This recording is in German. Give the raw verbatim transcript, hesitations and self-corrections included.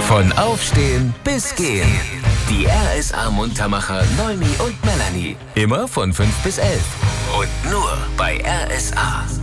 Von Aufstehen bis Gehen. Die R S A-Muntermacher Neumi und Melanie. Immer von fünf bis elf. Und nur bei R S A.